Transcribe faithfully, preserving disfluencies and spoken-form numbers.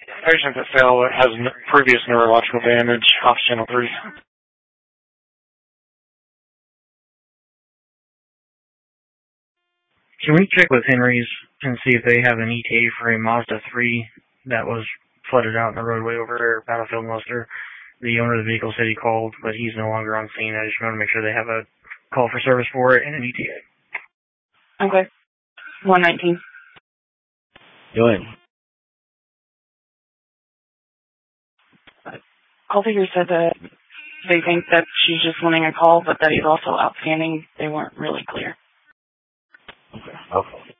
Patient that fell has n- previous neurological damage off channel three. Can we check with Henry's and see if they have an E T A for a Mazda three that was flooded out in the roadway over there, Battlefield Muster? The owner of the vehicle said he called, but he's no longer on scene. I just want to make sure they have a call for service for it and an E T A. Okay. one nineteen. Go ahead. Call figure said that they think that she's just wanting a call, but that he's also outstanding. They weren't really clear. Okay. Okay.